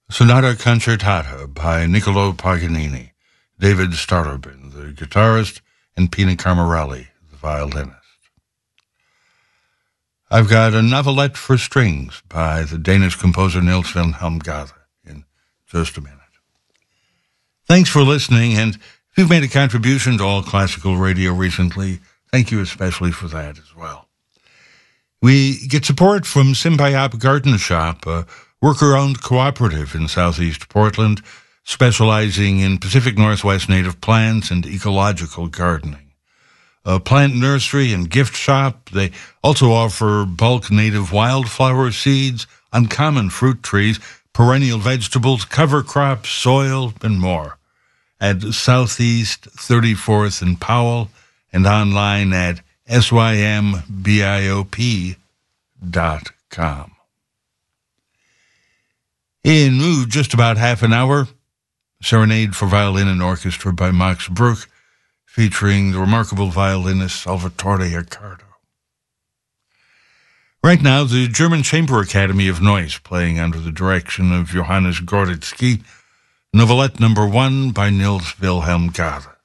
Sonata Concertata by Niccolò Paganini, David Starobin, the guitarist, and Pina Camarelli, the violinist. I've got a novelette for strings by the Danish composer Niels Wilhelm Gade in just a minute. Thanks for listening, and if you've made a contribution to All Classical Radio recently, thank you especially for that as well. We get support from Simbayap Garden Shop, a worker-owned cooperative in southeast Portland, specializing in Pacific Northwest native plants and ecological gardening. A plant nursery and gift shop, they also offer bulk native wildflower seeds, uncommon fruit trees, perennial vegetables, cover crops, soil, and more. At Southeast 34th and Powell, and online at symbiop.com. In just about half an hour, Serenade for Violin and Orchestra by Max Bruch, featuring the remarkable violinist Salvatore Accardo. Right now, the German Chamber Academy of Noise, playing under the direction of Johannes Gorditzky, Novelette No. 1 by Niels Wilhelm Gade.